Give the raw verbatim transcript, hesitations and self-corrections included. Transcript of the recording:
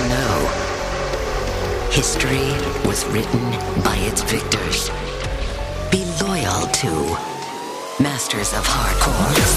know. History was written by its victors. Be loyal to Masters of Hardcore.